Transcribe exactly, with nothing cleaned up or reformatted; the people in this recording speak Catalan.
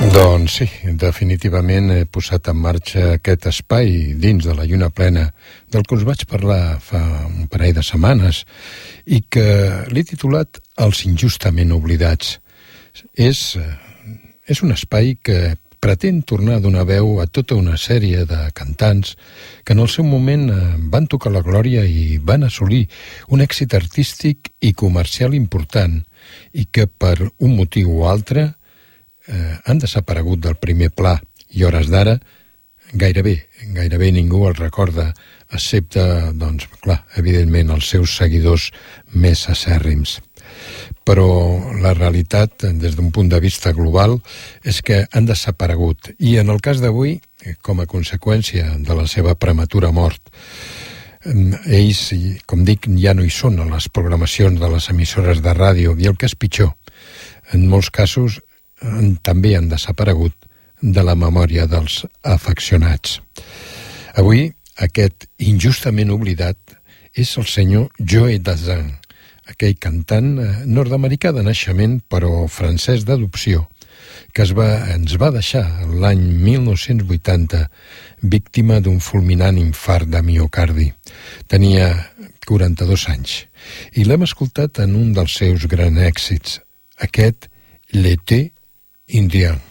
Doncs sí, definitivament he posat en marxa aquest espai dins de la lluna plena del que us vaig parlar fa un parell de setmanes i que l'he titulat Els injustament oblidats. És, és un espai que pretén tornar a donar veu a tota una sèrie de cantants que en el seu moment van tocar la glòria i van assolir un èxit artístic i comercial important i que per un motiu o altre eh, han desaparegut del primer pla i hores d'ara gairebé, gairebé ningú els recorda, excepte, doncs, clar, evidentment els seus seguidors més acèrrims. Però la realitat, des d'un punt de vista global, és que han desaparegut i en el cas d'avui, com a conseqüència de la seva prematura mort, ells, com dic, ja no hi són a les programacions de les emissores de ràdio i el que és pitjor, en molts casos també han desaparegut de la memòria dels afeccionats. Avui, aquest injustament oblidat és el senyor Joe Dassin, aquell cantant nord-americà de naixement però francès d'adopció, que es va, ens va deixar l'any mil nou-cents vuitanta víctima d'un fulminant infart de miocardi. Tenia quaranta-dos anys i l'hem escoltat en un dels seus grans èxits, aquest L'été indien.